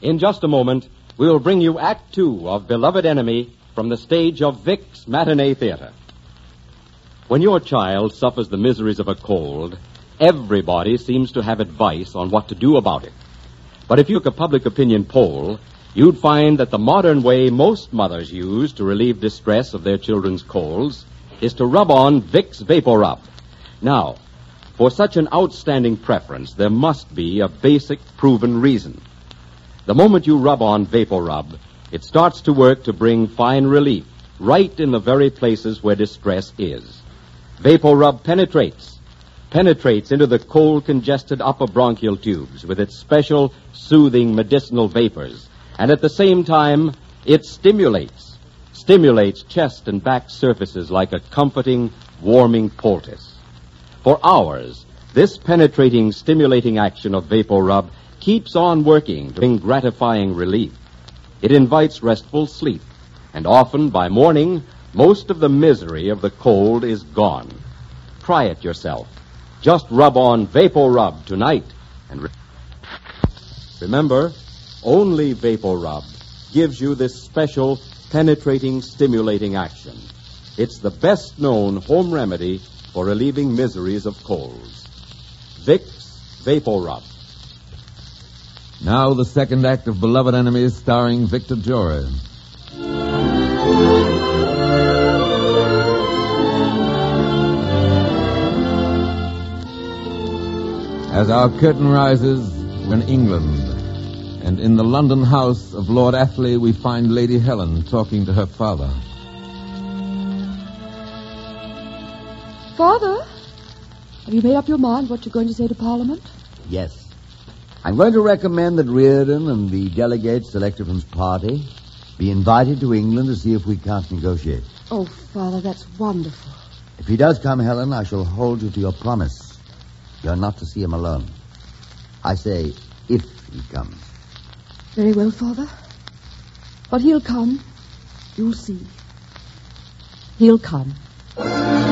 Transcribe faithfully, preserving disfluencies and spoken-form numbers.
In just a moment, we will bring you Act Two of Beloved Enemy from the stage of Vic's Matinee Theater. When your child suffers the miseries of a cold, everybody seems to have advice on what to do about it. But if you took a public opinion poll, you'd find that the modern way most mothers use to relieve distress of their children's colds is to rub on Vic's Vapor Rub. Now, for such an outstanding preference, there must be a basic, proven reason. The moment you rub on Vapor Rub, it starts to work to bring fine relief right in the very places where distress is. Vapor Rub penetrates, penetrates into the cold, congested upper bronchial tubes with its special, soothing medicinal vapors, and at the same time, it stimulates, stimulates chest and back surfaces like a comforting, warming poultice. For hours, this penetrating, stimulating action of Vapor Rub keeps on working to bring gratifying relief. It invites restful sleep, and often by morning, most of the misery of the cold is gone. Try it yourself. Just rub on Vapor Rub tonight. And re- remember, only Vapor Rub gives you this special, penetrating, stimulating action. It's the best-known home remedy for relieving miseries of colds. Vic's Vapor Rub. Now the second act of Beloved Enemies, starring Victor Jory. As our curtain rises, we're in England, and in the London house of Lord Athley, we find Lady Helen talking to her father. Father, have you made up your mind what you're going to say to Parliament? Yes. I'm going to recommend that Reardon and the delegates selected from his party be invited to England to see if we can't negotiate. Oh, Father, that's wonderful. If he does come, Helen, I shall hold you to your promise. You're not to see him alone. I say, if he comes. Very well, Father. But he'll come. You'll see. He'll come.